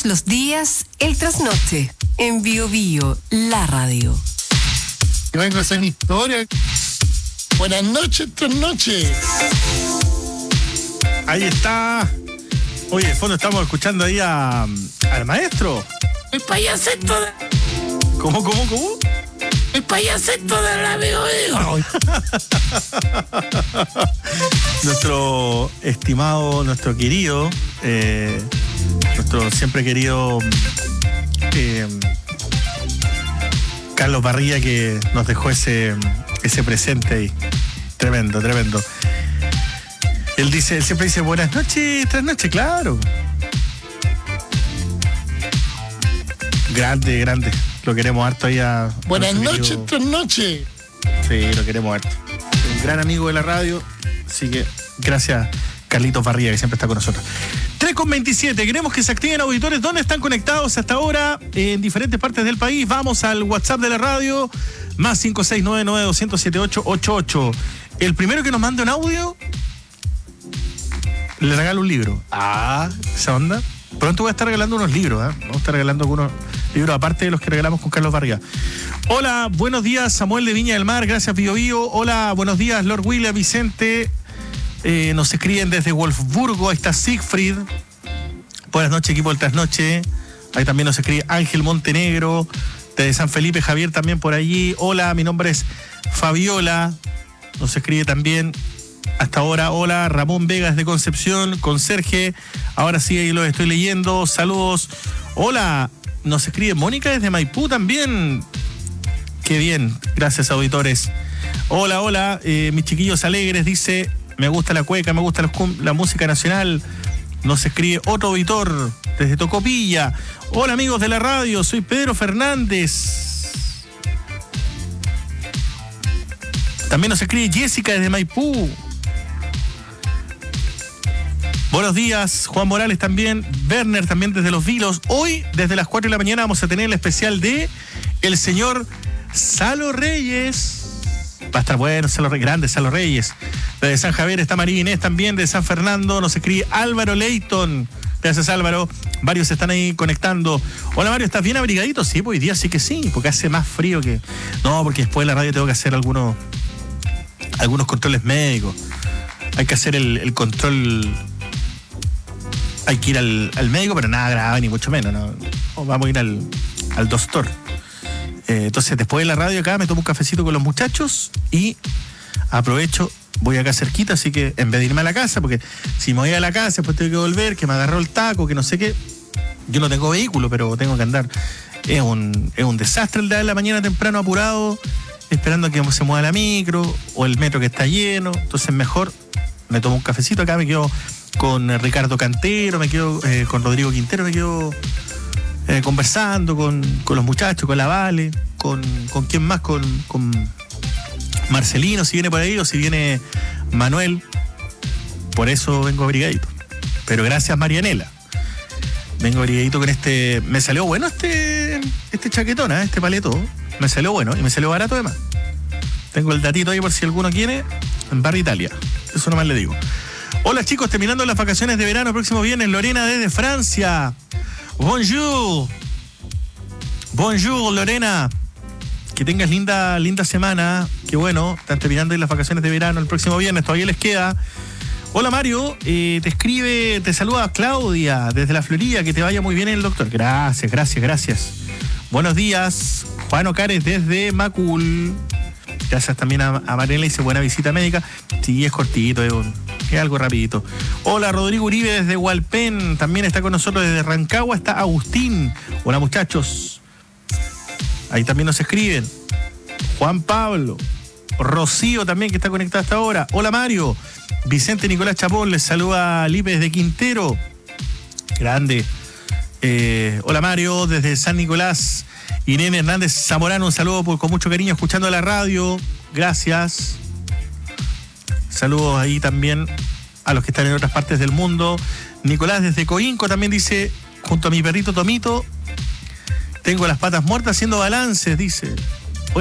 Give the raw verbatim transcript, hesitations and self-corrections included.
los días, el trasnoche. En Bio Bio, la radio. Yo vengo a hacer mi historia. Buenas noches, trasnoche. Ahí está. Oye, de fondo estamos escuchando ahí a, al maestro. El payaseto de... ¿Cómo, cómo, cómo? El payaseto de la Bio Bio. Nuestro estimado, nuestro querido, eh, nuestro siempre querido eh, Carlos Barría, que nos dejó ese, ese presente ahí. Tremendo, tremendo. Él dice, él siempre dice buenas noches, trasnoche, claro. Grande, grande. Lo queremos harto ahí a... Buenas noches, trasnoche. Sí, lo queremos harto. Un gran amigo de la radio. Así que gracias, Carlitos Barría, que siempre está con nosotros. tres con veintisiete. Queremos que se activen auditores. ¿Dónde están conectados hasta ahora? En diferentes partes del país. Vamos al WhatsApp de la radio. Más cinco seis nueve nueve dos cero siete ocho ocho ocho. El primero que nos mande un audio, le regalo un libro. Ah, esa onda. Pronto voy a estar regalando unos libros, ¿eh? Vamos a estar regalando algunos libros, aparte de los que regalamos con Carlos Barriga. Hola, buenos días, Samuel de Viña del Mar, gracias, Bio Bio. Hola, buenos días, Lord William, Vicente. Eh, nos escriben desde Wolfsburgo, ahí está Siegfried. Buenas noches, equipo del Trasnoche. Ahí también nos escribe Ángel Montenegro, desde San Felipe, Javier también por allí. Hola, mi nombre es Fabiola. Nos escribe también hasta ahora, hola, Ramón Vegas de Concepción, Conserje. Ahora sí, ahí lo estoy leyendo. Saludos. Hola, nos escribe Mónica desde Maipú también. Qué bien, gracias, auditores. Hola, hola, eh, mis chiquillos alegres, dice, me gusta la cueca, me gusta los, la música nacional. Nos escribe otro auditor desde Tocopilla. Hola, amigos de la radio, soy Pedro Fernández. También nos escribe Jessica desde Maipú. Buenos días, Juan Morales también, Werner también desde Los Vilos. Hoy, desde las cuatro de la mañana, vamos a tener el especial de el señor Salo Reyes. Va a estar bueno, Salo Reyes, grande Salo Reyes. Desde San Javier está María Inés también, de San Fernando nos escribe Álvaro Leighton. Gracias, Álvaro. Varios se están ahí conectando. Hola, Mario, ¿estás bien abrigadito? Sí, pues hoy día sí que sí, porque hace más frío que... No, porque después de la radio tengo que hacer algunos, algunos controles médicos. Hay que hacer el, el control... Hay que ir al, al médico, pero nada grave, ni mucho menos, ¿no? Vamos a ir al, al doctor. Eh, entonces, después de la radio acá, me tomo un cafecito con los muchachos y aprovecho, voy acá cerquita, así que en vez de irme a la casa, porque si me voy a la casa, después tengo que volver, que me agarró el taco, que no sé qué. Yo no tengo vehículo, pero tengo que andar. Es un, es un desastre el de la mañana temprano, apurado, esperando a que se mueva la micro o el metro que está lleno. Entonces, mejor me tomo un cafecito acá, me quedo con Ricardo Cantero, me quedo eh, con Rodrigo Quintero, me quedo eh, conversando con, con los muchachos, con la Vale, con, con quién más, con, con Marcelino, si viene por ahí, o si viene Manuel. Por eso vengo abrigadito. Pero gracias, Marianela. Vengo abrigadito con este... Me salió bueno este este chaquetón, ¿eh? Este paleto. Me salió bueno y me salió barato además. Tengo el datito ahí por si alguno quiere. En Bar Italia. Eso nomás le digo. Hola, chicos, terminando las vacaciones de verano, próximo viernes, Lorena desde Francia. Bonjour. Bonjour, Lorena. Que tengas linda, linda semana. Qué bueno, están terminando las vacaciones de verano el próximo viernes, todavía les queda. Hola, Mario, eh, te escribe, te saluda Claudia desde la Florida, que te vaya muy bien el doctor. Gracias, gracias, gracias. Buenos días, Juan Ocares desde Macul. Gracias también a, a Mariela, dice buena visita médica. Sí, es cortito, es, un, es algo rapidito. Hola, Rodrigo Uribe desde Hualpén, también está con nosotros desde Rancagua, está Agustín. Hola, muchachos. Ahí también nos escriben. Juan Pablo, Rocío también, que está conectado hasta ahora. Hola, Mario. Vicente Nicolás Chapón les saluda a Lipe desde Quintero. Grande. Eh, hola, Mario, desde San Nicolás. Irene Hernández Zamorano, un saludo por, con mucho cariño, escuchando la radio. Gracias. Saludos ahí también a los que están en otras partes del mundo. Nicolás desde Coinco también dice, junto a mi perrito Tomito, tengo las patas muertas haciendo balances, dice.